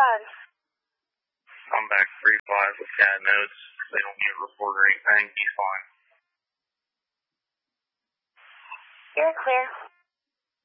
done? I'm back 3-5 with cat notes. They don't get a report or anything. He's fine. You're clear.